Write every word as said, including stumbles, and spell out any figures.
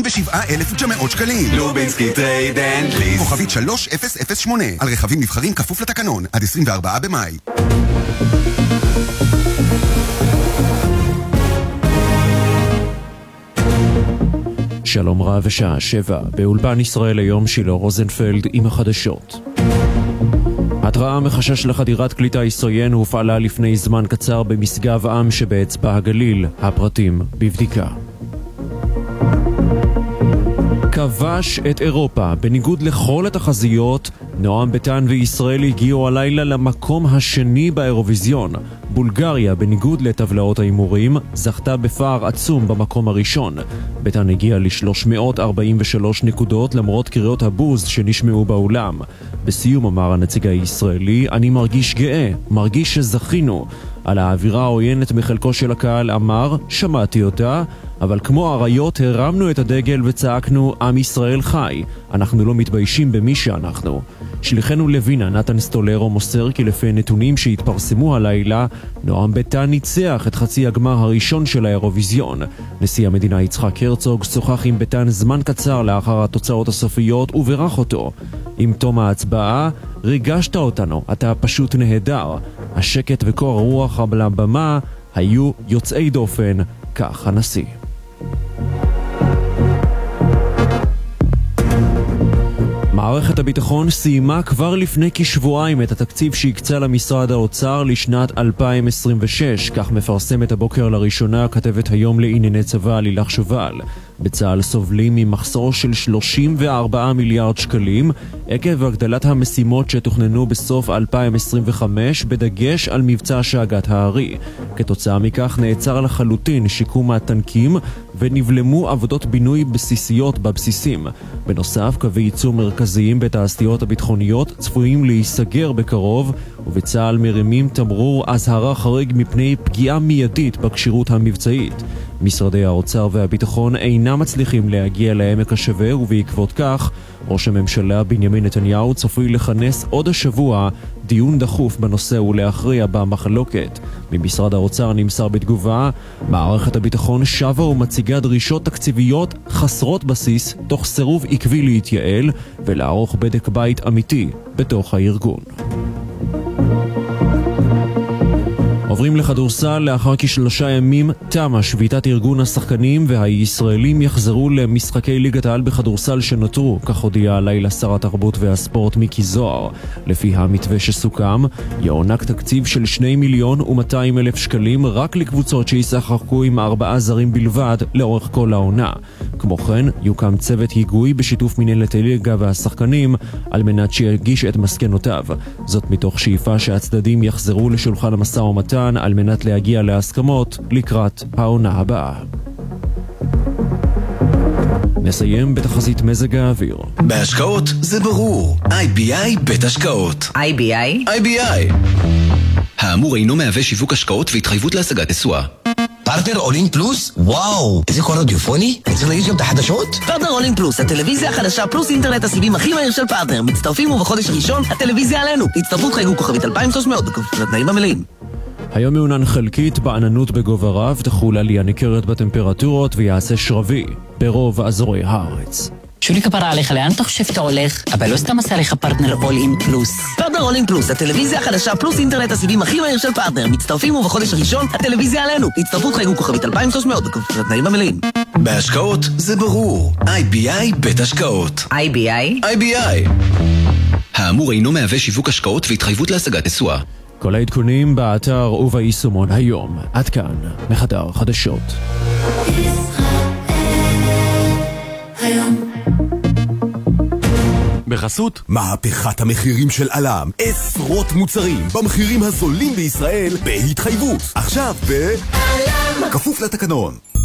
ושבעה אלף תשע מאות שקלים. לובינסקי טרייד אנד ליס. כוכבית שלוש אפס אפס שמונה. על רכבים נבחרים כפוף לתקנון. עד עשרים וארבעה במאי. שלום רב ושעה שבע. באולפן ישראל היום שילה רוזנפלד עם החדשות. התראה מחשש לחדירת כלי עוין הופעלה לפני זמן קצר במשגב עם שבאצבע הגליל. הפרטים בבדיקה. כבש את אירופה. בניגוד לכל התחזיות, נועם ביטן וישראל הגיעו הלילה למקום השני באירוויזיון. בולגריה, בניגוד לטבלאות האימורים, זכתה בפער עצום במקום הראשון. ביטן הגיע ל-שלוש מאות ארבעים ושלוש נקודות למרות קריאות הבוז שנשמעו באולם. בסיום אמר הנציג הישראלי, אני מרגיש גאה, מרגיש שזכינו. על האווירה העוינת מחלקו של הקהל אמר, שמעתי אותה, אבל כמו אריות הרמנו את הדגל וצעקנו, עם ישראל חי. אנחנו לא מתביישים במי שאנחנו. שליחנו לוינה, נתן סטולרו, מוסר כי לפי נתונים שהתפרסמו הלילה, נועם ביטן ניצח את חצי הגמר הראשון של האירוויזיון. נשיא המדינה יצחק הרצוג שוחח עם ביטן זמן קצר לאחר התוצאות הסופיות וברך אותו. עם תום ההצבעה, ריגשת אותנו, אתה פשוט נהדר. השקט וקור הרוח על הבמה היו יוצאי דופן, כך הנשיא. מערכת הביטחון סיימה כבר לפני כשבועיים את התקציב שהקצה למשרד האוצר לשנת אלפיים עשרים ושש, כך מפרסמת הבוקר לראשונה כתבת היום לענייני צבא לילך שובל. בצה"ל סובלים ממחסור של שלושים וארבעה מיליארד שקלים עקב הגדלת המשימות שתוכננו בסוף אלפיים עשרים וחמש בדגש על מבצע שאגת הארי. כתוצאה מכך נעצר לחלוטין שיקום הטנקים ונבלמו עבודות בינוי בסיסיות בבסיסים. בנוסף, קווי ייצור מרכזיים בתעשיות הביטחוניות צפויים להיסגר בקרוב, ובצה"ל מרימים תמרור אזהרה חריג מפני פגיעה מיידית בקשירות המבצעית. משרדי האוצר והביטחון אינם מצליחים להגיע לעמק השווה, ובעקבות כך ראש הממשלה בנימין נתניהו צפוי לכנס עוד השבוע דיון דחוף בנושא ולהכריע במחלוקת. ממשרד האוצר נמסר בתגובה, מערכת הביטחון שבה ומציגה דרישות תקציביות חסרות בסיס תוך סירוב עקבי להתייעל ולערוך בדק בית אמיתי בתוך הארגון. עוברים לכדורסל. לאחר כשלושה ימים תמה שביתת ארגון השחקנים והישראלים יחזרו למשחקי ליגת העל בכדורסל שנותרו, כך הודיעה הלילה שר התרבות והספורט מיקי זוהר. לפי המתווה שסוכם, יוענק תקציב של שני מיליון ומאתיים אלף שקלים רק לקבוצות שישחקו עם ארבעה זרים בלבד לאורך כל העונה. כמו כן, יוקם צוות היגוי בשיתוף מנהלת הליגה והשחקנים על מנת שיגיש את מסקנותיו. זאת מתוך שאיפה שהצדדים יחזרו לשולחן המשא ומתן על מנת להגיע להסכמות לקראת העונה הבאה. נסיים בתחזית מזג האוויר. בהשקעות זה ברור. איי בי איי בית השקעות. איי בי איי? איי בי איי. האמור אינו מהווה שיווק השקעות והתחייבות להשגת תשואה. פרטנר אולין פלוס? וואו, איזה קול רדיופוני? אני צריך להגיש גם את החדשות? פרטנר אולין פלוס, הטלוויזיה החדשה פלוס אינטרנט הסיבים הכי מהיר של פרטנר. מצטרפים ובחודש הראשון הטלוויזיה עלינו. הצטרפות חייגו כוכבית אלפיים ושלוש מאות בכפוף לתנאים המלאים. היום מעונן חלקית, בעננות בגובה רב, תחול עלייה ניכרת בטמפרטורות ויעשה שרבי ברוב אזורי הארץ. שולי כפרה עליך, לאן אתה חושב שאתה הולך? אבל לא סתם עשה לך פרטנר אול אין פלוס. פרטנר אול אין פלוס, הטלוויזיה החדשה פלוס אינטרנט הסיבים הכי מהיר של פרטנר. מצטרפים ובחודש הראשון הטלוויזיה עלינו. הצטרפות חייגו כוכבית אלפיים ושלוש מאות בכפוף לתנאים המלאים. בהשקעות זה ברור. איי בי איי בית השקעות. איי בי איי? איי בי איי. האמור אינו מהווה שיווק השקעות והתחייבות להשגת תשואה. כל העדכונים באתר וביישומון היום. עד כאן מחדר חדשות. בחסות מהפכת המחירים של אלם, עשרות מוצרים במחירים הזולים בישראל בהתחייבות. עכשיו ב... אלם כפוף לתקנון.